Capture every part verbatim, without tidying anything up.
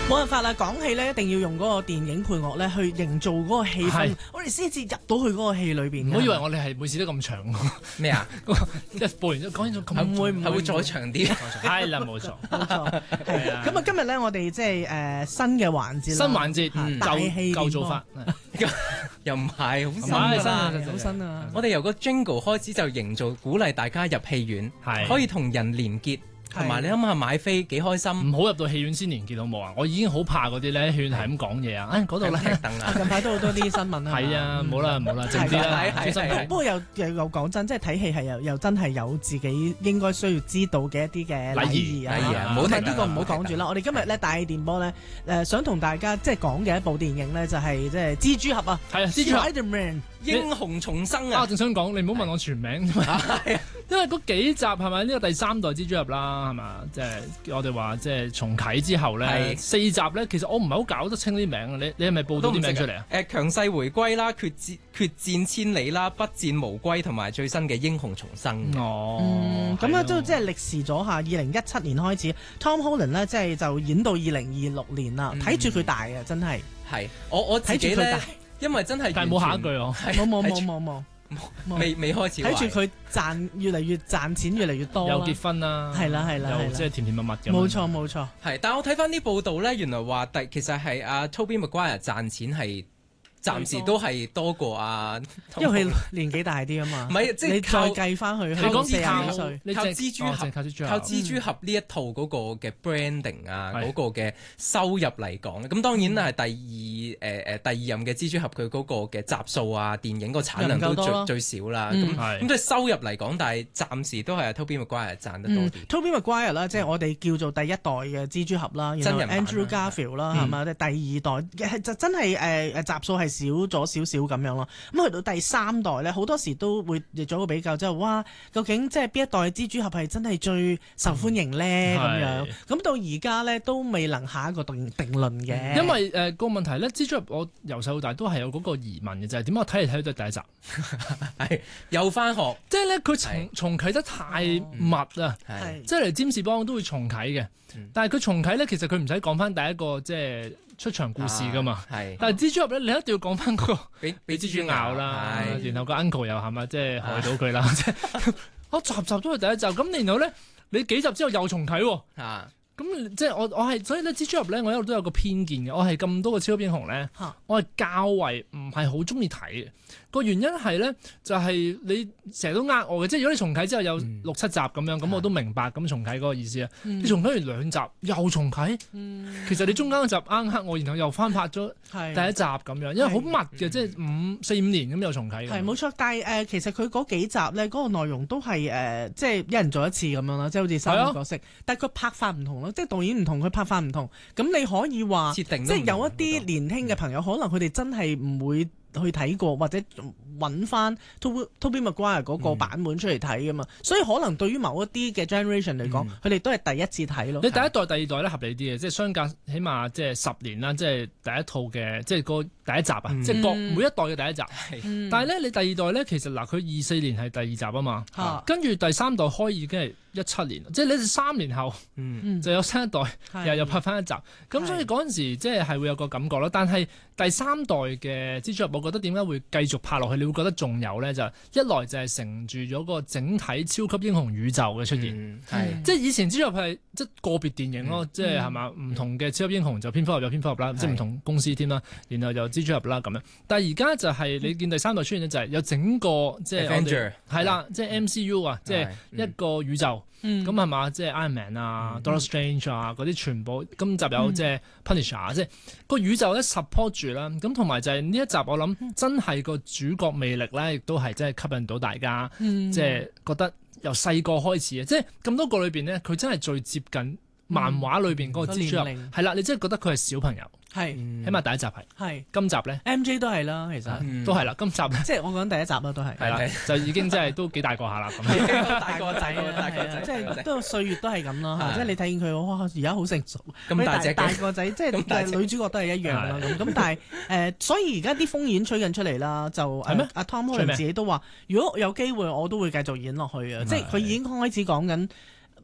冇辦法啦，講戲咧一定要用嗰個電影配樂咧去營造嗰個氣氛，我哋先至入到去嗰個戲裏邊。 唔好以為我哋係每次都咁長咩啊？ 一播完咗講完咗咁， 唔會唔係會再長啲。 係啦，冇錯冇錯。係啊。咁啊，今日咧我哋即係誒新嘅環節， 新環節大戲舊做法， 又唔係好新㗎啦， 好新啊！ 我哋由個 jingle 開始就營造鼓勵大家入戲院，可以同人連結。同埋你諗下買飛幾開心， 唔好入到戲院先連結好冇啊！我已經好怕嗰啲咧，戲院係咁講嘢啊！誒嗰度咧， 近排都好多啲新聞啊！ 係啊，冇啦冇啦，靜啲啦， 不過又又又講真，即係睇戲係又又真係有自己應該需要知道嘅一啲嘅禮儀啊！ 唔好聽呢個唔好講住啦。我哋今日咧大氣電波咧誒想同大家即係講嘅一部電影咧就係即係蜘蛛俠啊！ 係啊，蜘蛛俠 Spider-Man 英雄重生啊！ 我正想講，你唔好問我全名，因為嗰幾集係咪呢個第三代蜘蛛俠啦，係嘛？即係我哋話即係重啟之後咧，四集咧，其實我唔係好搞得清啲名，你你係咪報到啲名出嚟啊？ 誒，強勢回歸啦，決戰決戰千里啦，不戰無歸，同埋最新嘅英雄重生。 哦，咁啊都即係歷時咗下，二零一七年開始 ，Tom Holland 咧即係就演到二零二六年啦，睇住佢大啊，真係。 係，我我睇住佢大。因為真係， 但係冇下一句哦， 冇冇冇冇冇， 未未開始。 睇住佢賺越嚟越賺錢，越嚟越多， 又結婚啦， 係啦係啦， 又即係甜甜蜜蜜咁。 冇錯冇錯， 係。但係我睇翻啲報道咧，原來話第其實係阿 Tobey Maguire 賺錢係暫時都係多過阿， 因為佢年紀大啲啊嘛。 唔係，即係你再計翻佢，佢講四廿幾歲， 靠蜘蛛俠，靠蜘蛛俠呢一套嗰個嘅 branding 啊，嗰個嘅收入嚟講咧，咁當然係第二誒誒第二任嘅蜘蛛俠佢嗰個嘅集數啊，電影個產量都最最少啦。咁咁即係收入嚟講，但係暫時都係 Tobey Maguire 賺得多啲。 Tobey Maguire 啦，即係我哋叫做第一代嘅蜘蛛俠啦，然後 Andrew Garfield 啦，係嘛？即係第二代就真係誒誒集數係少咗少少咁樣咯，咁去到第三代咧，好多時都會做個比較，即係哇，究竟即係邊一代蜘蛛俠係真係最受歡迎咧？咁、嗯、樣，咁到而家咧都未能下一個定定論嘅。 因為誒、呃個問題咧，蜘蛛俠我由細到大都係有嗰個疑問嘅，就係點解我睇嚟睇去都係第一集， 係又翻學， 即係咧佢重重啟得太密啊， 係即係嚟占士邦都會重啟嘅，嗯、但係佢重啟咧，其實佢唔使講翻第一個即係。出場故事噶嘛，啊、但係蜘蛛俠咧，你一定要講翻嗰個俾俾蜘蛛咬啦，然後個 uncle 又係咪即係害到佢啦？即係我集集都係第一集，咁然後咧你幾集之後又重啟喎，咁、啊、即係我我係所以咧蜘蛛俠咧，我一路都有個偏見嘅，我係咁多個超級英雄咧，啊、我係較為唔係好中意睇嘅。個原因係咧，就係、是、你成日都呃我嘅，即係如果你重啟之後有六七集咁樣，咁、嗯、我都明白咁重啟嗰個意思啊。嗯、你重啟完兩集又重啟，嗯、其實你中間嗰集啱呃我，然後又翻拍咗第一集咁樣，因為好密嘅，即係五四五年咁又重啟。 係冇錯，但係誒、呃、其實佢嗰幾集咧，嗰、那個內容都係誒、呃、即係一人做一次咁樣啦，即係好似三個角色，啊、但係佢拍法唔同咯，即係導演唔同，佢拍法唔同。咁你可以話，即係有一啲年輕嘅朋友，可能佢哋真係唔會。去睇過或者揾翻 Tobey Maguire 嗰個版本出嚟睇噶嘛，嗯、所以可能對於某一啲嘅 generation 嚟講，佢哋、嗯、都係第一次睇咯。你第一代、第二代咧合理啲嘅，即係相隔起碼即係十年啦，即係第一套嘅，即係個第一集啊，嗯、即係各每一代嘅第一集。嗯、但係咧，你第二代咧，其實嗱，佢二四年係第二集啊嘛，嗯、跟住第三代開已經係一七年，即係你哋三年後、嗯、就有新一代又是又拍翻一集，咁是所以嗰陣時即係係會有個感覺咯。但係第三代嘅蜘蛛俠，我覺得點解會繼續拍落去？你會覺得仲有咧？就一來就係承住咗個整體超級英雄宇宙嘅出現，嗯嗯、即係以前蜘蛛俠係即係個別電影咯，嗯、即係係嘛唔同嘅超級英雄就蝙蝠俠有蝙蝠俠啦，嗯、即係唔同公司添啦，然後就蜘蛛俠啦咁樣。但係而家就係你見第三代出現咧，就係有整個即係我哋係啦，即係 M C U 啊，即係一個宇宙。咁係嘛，即係 Iron Man 啊、嗯、Doctor Strange 啊嗰啲全部，今集有即係 Punisher，、嗯、即係個宇宙咧 support 住啦。咁同埋就係呢一集，我諗真係個主角魅力咧，亦都係真係吸引到大家，嗯、即係覺得由細個開始啊，即係咁多個裏邊咧，佢真係最接近漫畫裏邊嗰個蜘蛛俠，係啦、嗯，你真係覺得佢係小朋友。係，起碼第一集係。係，今集咧 M J 都係啦，其實都係啦。今集咧，即係我講第一集啦，都係。係啦，就已經真係都幾大個下啦。咁大個仔，大個仔，即係都歲月都係咁咯。即係你睇見佢，哇！而家好成熟，咁大隻大個仔，即係女主角都係一樣啦。咁咁，但係誒，所以而家啲風演吹緊出嚟啦，就係咩？阿 Tom Holland 自己都話，如果有機會，我都會繼續演落去啊！即係佢已經開始講緊。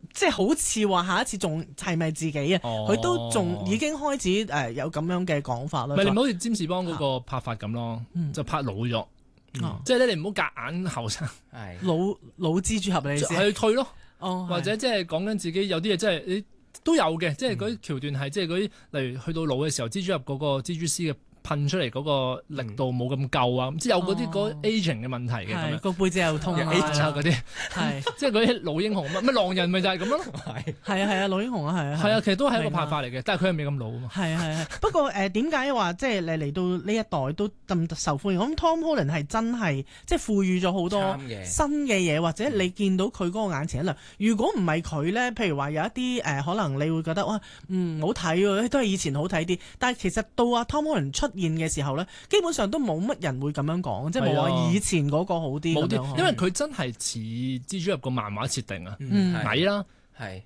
即係好似話下一次仲係咪自己啊？佢、哦、都仲已經開始誒、呃、有咁樣嘅講法啦。 唔係你唔好似占士邦嗰個拍法咁咯，嗯、就拍老咗，嗯、即係咧你唔好夾硬後生， 老老蜘蛛俠你先係退咯， 哦、 或者即係講緊自己有啲嘢，即係你都有嘅，即係嗰啲橋段係即係嗰啲，例如去到老嘅時候，蜘蛛俠嗰個蜘蛛絲嘅。噴出嚟嗰個力度冇咁夠啊，即係有嗰啲嗰 aging 嘅問題嘅，咁樣個背脊又痛啊嗰啲，係即係嗰啲老英雄乜乜狼人咪就係咁咯，係係啊係啊老英雄啊係啊係啊，其實都係一個拍法嚟嘅，但係佢係未咁老啊嘛。 係係係，不過誒點解話即係你嚟到呢一代都咁受歡迎？我諗 Tom Holland 係真係即係賦予咗好多新嘅嘢，或者你見到佢嗰個眼前一亮。如果唔係佢咧，譬如話有一啲誒可能你會覺得哇嗯好睇喎，都係以前好睇啲，但係其實到阿 Tom Holland 出現嘅時候咧，基本上都冇乜人會咁樣講，即係冇話以前嗰個好啲。冇啲， 因為佢真係似蜘蛛俠個漫畫設定啊， 嗯、 矮啦， 係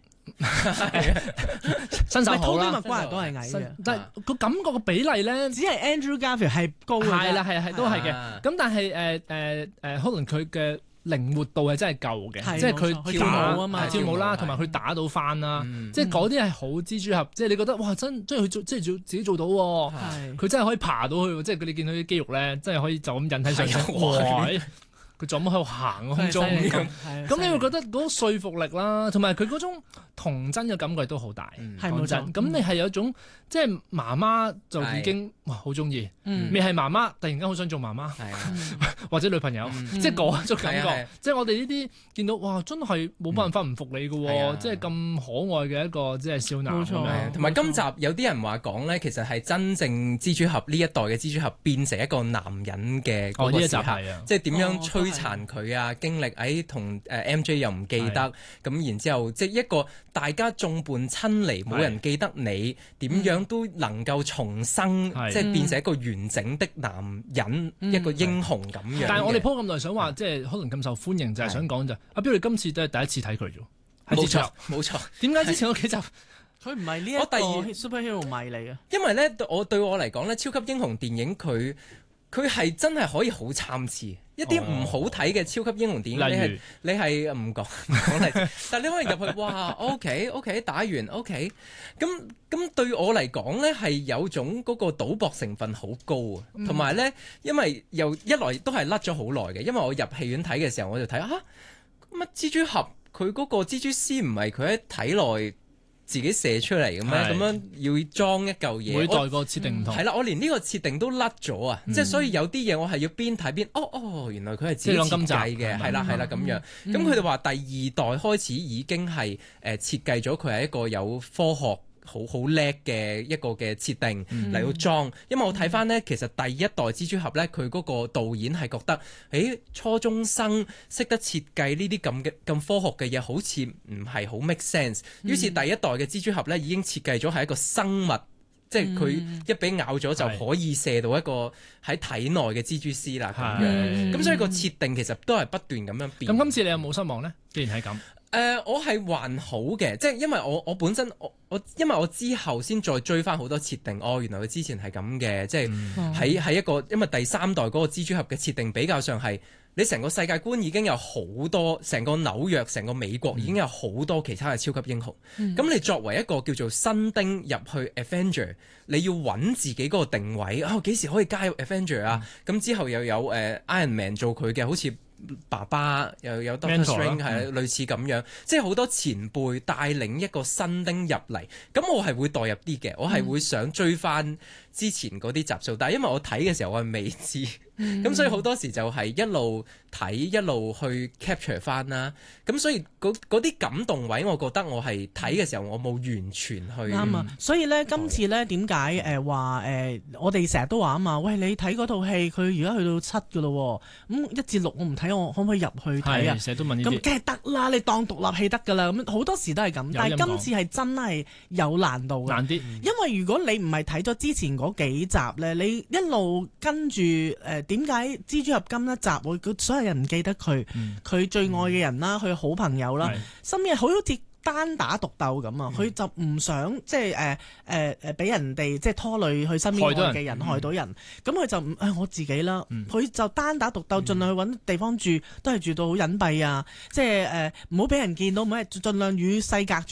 身手好啦， 關係都係矮嘅， 但係個感覺個比例咧， 只係 Andrew Garfield 係高嘅， 係啦係係都係嘅。咁但係誒誒誒，可能佢嘅靈活度係真係夠嘅，即係佢跳舞啊嘛，跳舞啦，同埋佢打到翻啦，即係嗰啲係好蜘蛛俠，即係你覺得哇真，即係佢做，即係做自己做到，佢真係可以爬到去，即係佢你見到啲肌肉咧，真係可以就咁引體上升，佢就咁喺度行空中咁，咁你會覺得嗰個說服力啦，同埋佢嗰種童真嘅感覺都好大， 係冇錯。 咁你係有一種即係媽媽就已經哇好中意，未係媽媽突然間好想做媽媽，或者女朋友，即係嗰種感覺。即係我哋呢啲見到哇，真係冇辦法唔服你嘅，即係咁可愛嘅一個即係少男。冇錯， 同埋今集有啲人話講咧，其實係真正蜘蛛俠呢一代嘅蜘蛛俠變成一個男人嘅嗰個時刻，即係點樣摧殘佢啊，經歷喺同誒 M J 又唔記得，咁然之後即係一個大家眾叛親離，冇人記得你，點樣都能夠重生，即係變成一個完整的男人，一個英雄咁樣。 但係我哋鋪咁耐想話，即係可能咁受歡迎，就係想講就阿標，你今次都係第一次睇佢啫， 冇錯冇錯。 點解之前嗰幾集佢唔係呢一個 superhero 迷嚟嘅？ 因為咧，我對我嚟講咧，超級英雄電影佢佢係真係可以好參差。一啲唔好睇嘅超級英雄電影，你係你係唔講唔講例子，但係你可以入去，哇 OK OK 打完 OK，咁咁對我嚟講咧係有種嗰個賭博成分好高啊，同埋咧因為又一來都係甩咗好耐嘅，因為我入戲院睇嘅時候我就睇啊乜蜘蛛俠佢嗰個蜘蛛絲唔係佢喺體內自己射出嚟嘅咩？咁樣要裝一嚿嘢， 每代個設定唔同。係啦，我連呢個設定都甩咗啊！即係所以有啲嘢我係要邊睇邊，哦哦，原來佢係自己設計嘅，係啦係啦咁樣。咁佢哋話第二代開始已經係誒設計咗佢係一個有科學好好叻嘅一個嘅設定嚟到裝，因為我睇翻呢，其實第一代蜘蛛俠呢，佢嗰個導演係覺得，誒初中生識得設計呢啲咁嘅咁科學嘅嘢，好似唔係好 make sense。於是第一代嘅蜘蛛俠呢，已經設計咗係一個生物，即係佢一俾咬咗就可以射到一個喺體內嘅蜘蛛絲啦咁樣。咁所以個設定其實都係不斷咁樣變。 咁今次你有冇失望呢？既然係咁。 誒、呃，我係還好嘅，即係因為我我本身我我因為我之後先再追翻好多設定，哦，原來佢之前係咁嘅，即係喺喺一個因為第三代嗰個蜘蛛俠嘅設定比較上係你成個世界觀已經有好多，成個紐約、成個美國已經有好多其他嘅超級英雄。咁、嗯、你作為一個叫做新丁入去 Avenger， 你要揾自己嗰個定位，哦，幾時可以加入 Avenger 啊？咁、嗯、之後又有誒、呃、Iron Man 做佢嘅，好似爸爸又有 Doctor Strange 係類似咁樣，即係好多前輩帶領一個新丁入嚟，咁我係會代入啲嘅，我係會想追翻之前嗰啲集數，但係因為我睇嘅時候我係未知，咁、嗯、所以好多時就係一路睇一路去 capture 翻啦，咁所以嗰啲感動位，我覺得我係睇嘅時候我冇完全去啱啊、 嗯，所以咧今次咧點解誒話誒我哋成日都話啊嘛，喂你睇嗰套戲佢而家去到七噶咯，咁一至六我唔睇，我可唔可以入去睇啊？ 成日都問呢啲，咁梗係得啦，你當獨立戲得噶啦，咁好多時都係咁，但係今次係真係有難度嘅，難啲，因為如果你唔係睇咗之前嗰幾集咧，你一路跟住誒點解蜘蛛俠今一集會所有人唔記得佢，佢、嗯、最愛嘅人啦，佢好朋友啦，甚至好似單打獨鬥咁啊，佢、嗯、就唔想即係誒誒誒俾人哋即係拖累佢身邊嘅人，害到人。咁佢、嗯、就唔誒、哎、我自己啦，佢、嗯、就單打獨鬥，盡量去揾地方住，都係住到好隱蔽啊！即係誒唔好俾人見到，唔好係盡量與世隔絕。